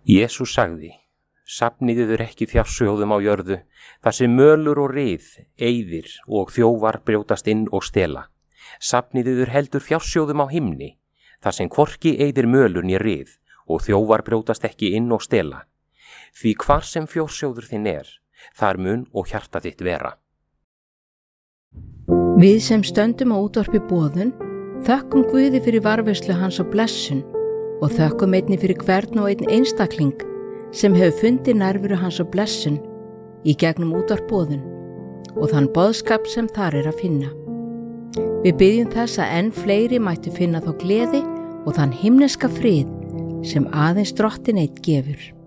Jesús sagði: Safnið yður ekki fjársjóðum á jörðu, þar sem mölur og ryð, eyðir og þjófar brjótast inn og stela. Safnið yður heldur fjársjóðum á himni, þar sem hvorki eyðir mölur né ryð og þjófar brjótast ekki inn og stela. Því hvar sem fjársjóður þinn þar mun og hjarta þitt vera. Við sem stöndum á útvarpi Boðun þökkum Guði fyrir varðveislu hans og blessun og þökkum einnig fyrir hvern og einn einstakling sem hefur fundið nærveru hans og blessun í gegnum útvarp Boðun og þann boðskap sem þar að finna. Við biðjum þess að enn fleiri mættu finna þá gleði og þann himneska frið sem aðeins Drottinn einn gefur.